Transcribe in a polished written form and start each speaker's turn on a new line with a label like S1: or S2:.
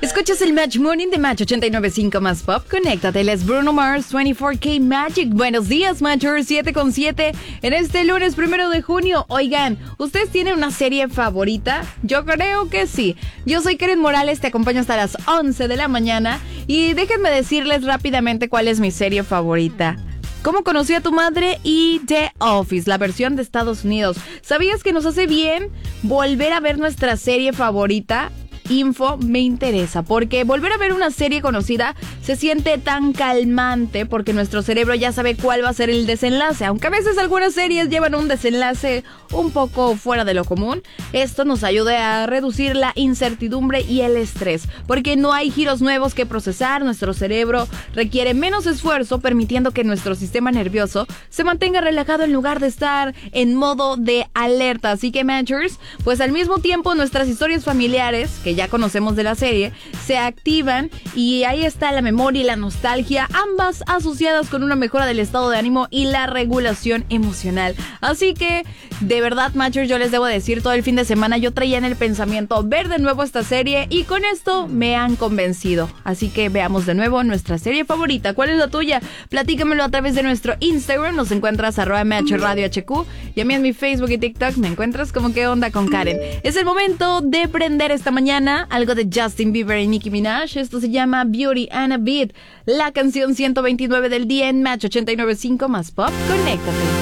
S1: Escuchas el Match Morning de Match 89.5 más Pop. Conéctate, él es Bruno Mars, 24K Magic. Buenos días, Matchers, 7:07 en este lunes 1 de junio. Oigan, ¿ustedes tienen una serie favorita? Yo creo que sí. Yo soy Karen Morales, te acompaño hasta las 11 de la mañana. Y déjenme decirles rápidamente cuál es mi serie favorita. ¿Cómo conocí a tu madre? Y The Office, la versión de Estados Unidos. ¿Sabías que nos hace bien volver a ver nuestra serie favorita? Info me interesa, porque volver a ver una serie conocida se siente tan calmante porque nuestro cerebro ya sabe cuál va a ser el desenlace, aunque a veces algunas series llevan un desenlace un poco fuera de lo común. Esto nos ayuda a reducir la incertidumbre y el estrés, porque no hay giros nuevos que procesar. Nuestro cerebro requiere menos esfuerzo, permitiendo que nuestro sistema nervioso se mantenga relajado en lugar de estar en modo de alerta. Así que, Matchers, pues al mismo tiempo nuestras historias familiares, que ya conocemos de la serie, se activan y ahí está la memoria y la nostalgia, ambas asociadas con una mejora del estado de ánimo y la regulación emocional. Así que, de verdad, Matchers, yo les debo decir, todo el fin de semana yo traía en el pensamiento ver de nuevo esta serie y con esto me han convencido. Así que veamos de nuevo nuestra serie favorita. ¿Cuál es la tuya? Platícamelo a través de nuestro Instagram, nos encuentras @MatchRadioHQ, y a mí en mi Facebook y TikTok me encuentras como ¿Qué onda con Karen? Es el momento de prender esta mañana algo de Justin Bieber y Nicki Minaj. Esto se llama Beauty and a Beat, la canción 129 del día en Match 89.5 más Pop. Conéctate.